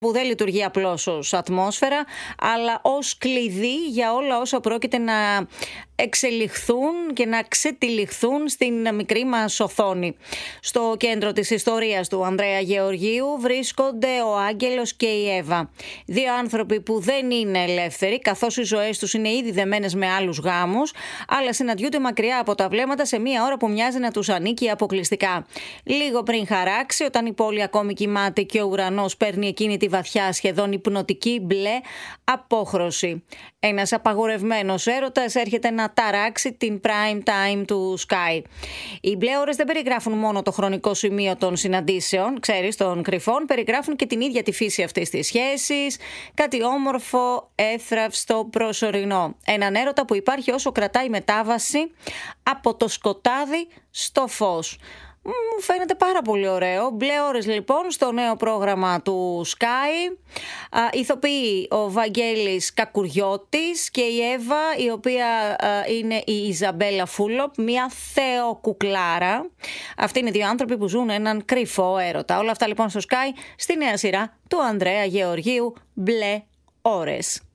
που δεν λειτουργεί απλώς ως ατμόσφαιρα, αλλά ως κλειδί για όλα όσα πρόκειται να εξελιχθούν και να ξετυλιχθούν στην μικρή μας οθόνη. Στο κέντρο της ιστορίας του Ανδρέα Γεωργίου βρίσκονται ο Άγγελος και η Εύα. Δύο άνθρωποι που δεν είναι ελεύθεροι, καθώς οι ζωές τους είναι ήδη δεμένες με άλλους γάμους, αλλά συναντιούνται μακριά από τα βλέμματα σε μια ώρα που μοιάζει να τους ανήκει αποκλειστικά. Λίγο πριν χαράξει, όταν η πόλη ακόμη κοιμάται και ο ουρανός παίρνει εκείνη τη βαθιά, σχεδόν υπνοτική μπλε απόχρωση. Ένας απαγορευμένος έρωτας έρχεται να ταράξει την prime time του Sky. Οι μπλε ώρες δεν περιγράφουν μόνο το χρονικό σημείο των συναντήσεων, ξέρεις, των κρυφών, περιγράφουν και την ίδια τη φύση αυτής της σχέσης, κάτι όμορφο, εύθραυστο, προσωρινό. Έναν έρωτα που υπάρχει όσο κρατάει η μετάβαση από το σκοτάδι στο φως. Μου φαίνεται πάρα πολύ ωραίο. Μπλε ώρες λοιπόν στο νέο πρόγραμμα του Sky. Ηθοποιεί ο Βαγγέλης Κακουριώτης και η Εύα, η οποία είναι η Ιζαμπέλα Φούλοπ, μια θεοκουκλάρα. Αυτοί είναι δύο άνθρωποι που ζουν έναν κρυφό έρωτα. Όλα αυτά λοιπόν στο Sky, στη νέα σειρά του Ανδρέα Γεωργίου, Μπλε ώρες.